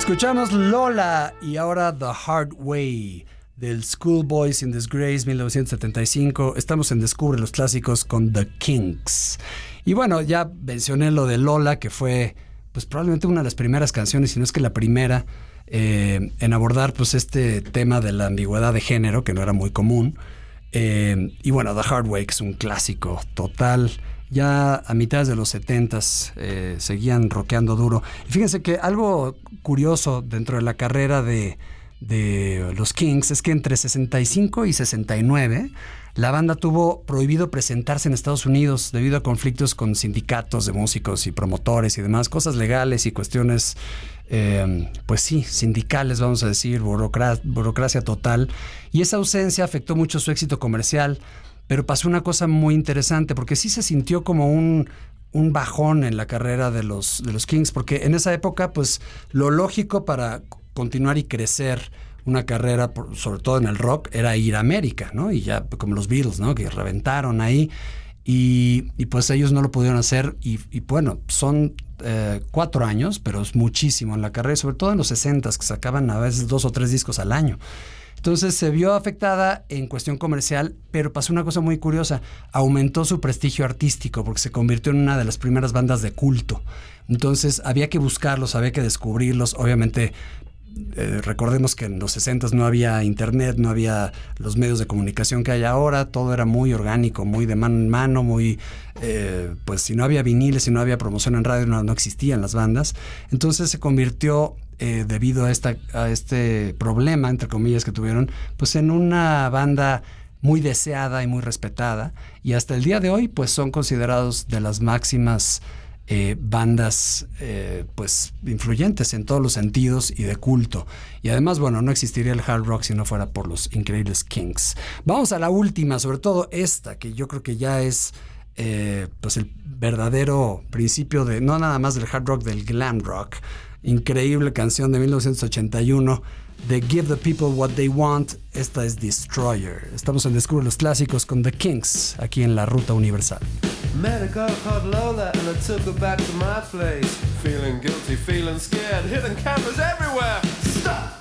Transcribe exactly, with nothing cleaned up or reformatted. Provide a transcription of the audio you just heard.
Escuchamos Lola y ahora The Hard Way del Schoolboys in Disgrace mil novecientos setenta y cinco. Estamos en Descubre los Clásicos con The Kinks. Y bueno, ya mencioné lo de Lola, que fue pues probablemente una de las primeras canciones, si no es que la primera, eh, en abordar pues este tema de la ambigüedad de género, que no era muy común. Eh, y bueno, The Hard Way, que es un clásico total. Ya a mitad de los setentas eh, seguían rockeando duro. Y fíjense que algo curioso dentro de la carrera de, de los Kinks es que entre sesenta y cinco y sesenta y nueve la banda tuvo prohibido presentarse en Estados Unidos debido a conflictos con sindicatos de músicos y promotores y demás, cosas legales y cuestiones, eh, pues sí, sindicales, vamos a decir, burocracia, burocracia total. Y esa ausencia afectó mucho su éxito comercial. Pero pasó una cosa muy interesante, porque sí se sintió como un, un bajón en la carrera de los, de los Kinks, porque en esa época, pues, lo lógico para continuar y crecer una carrera, sobre todo en el rock, era ir a América, ¿no? Y ya como los Beatles, ¿no? Que reventaron ahí, y, y pues ellos no lo pudieron hacer, y, y bueno, son eh, cuatro años, pero es muchísimo en la carrera, sobre todo en los sesentas, que sacaban a veces dos o tres discos al año. Entonces se vio afectada en cuestión comercial, pero pasó una cosa muy curiosa. Aumentó su prestigio artístico porque se convirtió en una de las primeras bandas de culto. Entonces había que buscarlos, había que descubrirlos. Obviamente, eh, recordemos que en los sesentas no había internet, no había los medios de comunicación que hay ahora. Todo era muy orgánico, muy de mano en mano, muy... Eh, pues si no había viniles, si no había promoción en radio, no, no existían las bandas. Entonces se convirtió... Eh, debido a, esta, a este problema, entre comillas, que tuvieron, pues en una banda muy deseada y muy respetada, y hasta el día de hoy pues son considerados de las máximas eh, bandas eh, pues influyentes en todos los sentidos y de culto. Y además, bueno, no existiría el hard rock si no fuera por los increíbles Kinks. Vamos a la última, sobre todo esta, que yo creo que ya es eh, pues el verdadero principio de, no nada más del hard rock, del glam rock. Increíble canción de mil novecientos ochenta y uno de Give the People What They Want. Esta es Destroyer. Estamos en Descubre los Clásicos con The Kinks, aquí en la Ruta Universal. Met a girl called Lola and I took her back to my place. Feeling guilty, feeling scared, hidden cameras everywhere. Stop!